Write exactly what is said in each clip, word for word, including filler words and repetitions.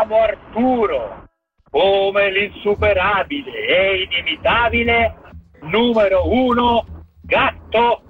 chiamo Arturo, come l'insuperabile e inimitabile numero uno gatto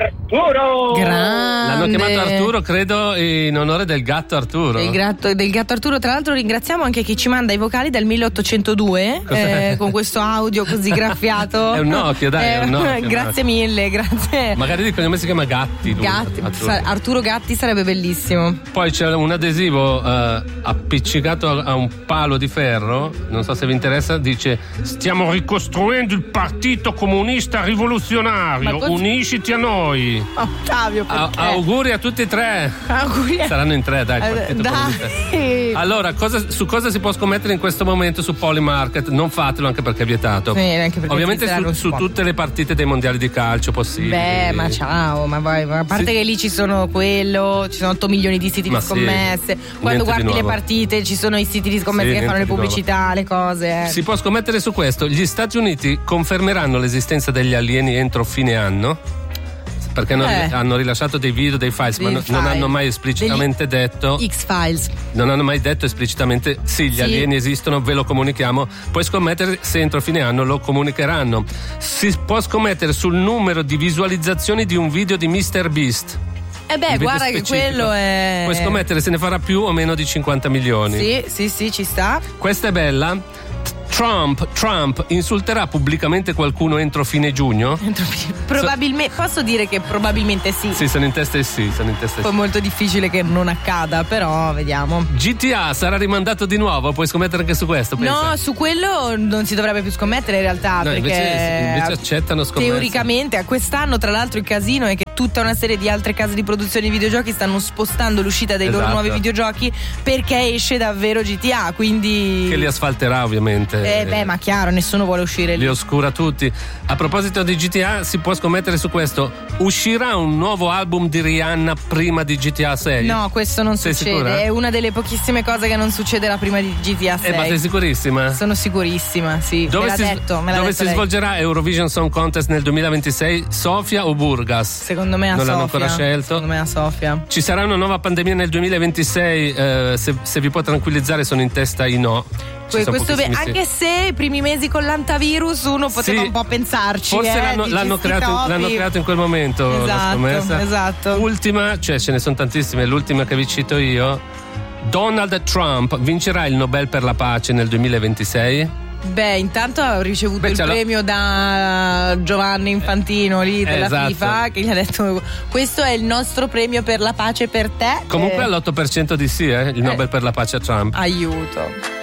Arturo. Grande. L'hanno chiamato Arturo, credo, in onore del gatto Arturo. Del gatto, del gatto Arturo. Tra l'altro ringraziamo anche chi ci manda i vocali del milleottocentodue eh, con questo audio così graffiato. È un Nokia, dai, eh, è un Nokia. Grazie mille, grazie. Magari di cognome si chiama Gatti. Lui, Gatti, Arturo. Arturo Gatti sarebbe bellissimo. Poi c'è un adesivo eh, appiccicato a un palo di ferro, non so se vi interessa, dice: stiamo ricostruendo il Partito Comunista Rivoluzionario, cos- unisciti a noi. Ottavio, A- perché? auguri a tutti e tre. Auguri. Saranno in tre, dai, il Partito Comunista. Dai. Allora, cosa, su cosa si può scommettere in questo momento su Polymarket? Non fatelo, anche perché è vietato. Sì, anche perché Ovviamente Svizzera su, non si su può. tutte le partite dei mondiali di calcio possibili. Beh, ma ciao, ma vai, a parte Sì. che lì ci sono quello, ci sono otto milioni di siti Ma di sì, scommesse. Quando niente di guardi le nuovo. partite ci sono i siti di scommesse Sì, che fanno le niente di nuovo. pubblicità, le cose. eh. Si può scommettere su questo. Gli Stati Uniti confermeranno l'esistenza degli alieni entro fine anno, perché hanno, Eh. hanno rilasciato dei video, dei files, Dei ma no- file. non hanno mai esplicitamente detto X-Files. non hanno mai detto esplicitamente sì, gli Sì. alieni esistono, ve lo comunichiamo. Puoi scommettere se entro fine anno lo comunicheranno. Si può scommettere sul numero di visualizzazioni di un video di mister Beast. Eh beh, Un video guarda che specifico. quello è. Puoi scommettere se ne farà più o meno di cinquanta milioni. Sì, sì, sì, ci sta. Questa è bella. Trump, Trump insulterà pubblicamente qualcuno entro fine giugno? Probabilmente, posso dire che probabilmente sì. Sì, sono in testa e sì, sono in testa e Poi sì. è molto difficile che non accada, però vediamo. G T A sarà rimandato di nuovo, puoi scommettere anche su questo, pensa? No, su quello non si dovrebbe più scommettere in realtà. No, perché invece- invece accettano scommesse. Teoricamente a quest'anno, tra l'altro, il casino è che tutta una serie di altre case di produzione di videogiochi stanno spostando l'uscita dei loro Esatto. nuovi videogiochi perché esce davvero G T A. Quindi. Che li asfalterà, ovviamente. Eh beh, ma chiaro, nessuno vuole uscire lì. Li oscura tutti. A proposito di G T A, si può scommettere su questo. Uscirà un nuovo album di Rihanna prima di G T A sei? No, questo non Sei succede. sicura? È una delle pochissime cose che non succederà prima di G T A sei. Eh, ma sei sicurissima? Sono sicurissima, sì. Dove me l'ha si, detto, me l'ha dove detto si lei. svolgerà Eurovision Song Contest nel duemilaventisei? Sofia o Burgas? Secondo me a Non Sofia. l'hanno ancora scelto. Secondo me a Sofia. Ci sarà una nuova pandemia nel duemilaventisei? Eh, se, se vi può tranquillizzare, sono in testa i no. Ci Que- sono questo be- pochissimi sì. anche se i primi mesi con l'antivirus uno poteva Sì. un po' pensarci. Forse eh, l'hanno, dici, l'hanno sti creato, topi. l'hanno creato in quel momento la Esatto, scommessa. esatto. Ultima, cioè ce ne sono tantissime, l'ultima che vi cito io. Donald Trump vincerà il Nobel per la pace nel duemilaventisei? Beh, intanto ho ricevuto Beh, il ce l'ho- premio da Giovanni Infantino lì della Esatto. FIFA che gli ha detto: questo è il nostro premio per la pace per te. Comunque Eh, all'otto per cento di sì, eh, il Nobel per la pace a Trump. aiuto.